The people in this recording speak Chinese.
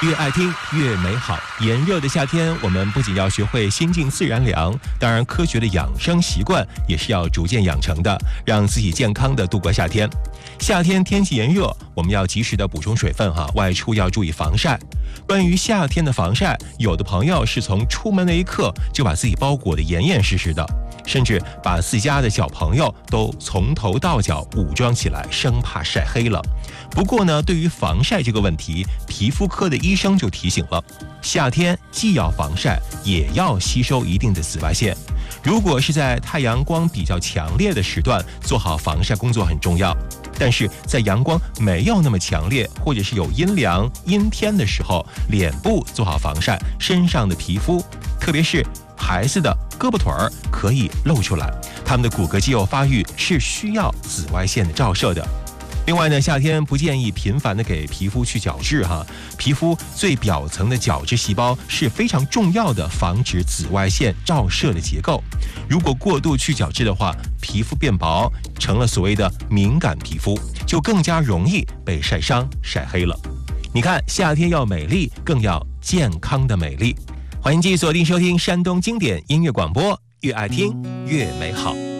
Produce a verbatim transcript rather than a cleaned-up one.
越爱听越美好。炎热的夏天，我们不仅要学会心静自然凉，当然科学的养生习惯也是要逐渐养成的，让自己健康的度过夏天。夏天天气炎热，我们要及时的补充水分哈，外出要注意防晒。关于夏天的防晒，有的朋友是从出门那一刻就把自己包裹得严严实实的，甚至把自家的小朋友都从头到脚武装起来，生怕晒黑了。不过呢，对于防晒这个问题，皮肤科的医生就提醒了，夏天既要防晒，也要吸收一定的紫外线。如果是在太阳光比较强烈的时段，做好防晒工作很重要。但是在阳光没有那么强烈，或者是有阴凉阴天的时候，脸部做好防晒，身上的皮肤，特别是孩子的胳膊腿儿可以露出来，他们的骨骼肌肉发育是需要紫外线的照射的。另外呢，夏天不建议频繁的给皮肤去角质哈，皮肤最表层的角质细胞是非常重要的防止紫外线照射的结构。如果过度去角质的话，皮肤变薄，成了所谓的敏感皮肤，就更加容易被晒伤晒黑了。你看，夏天要美丽，更要健康的美丽。欢迎继续锁定收听山东经典音乐广播，越爱听越美好。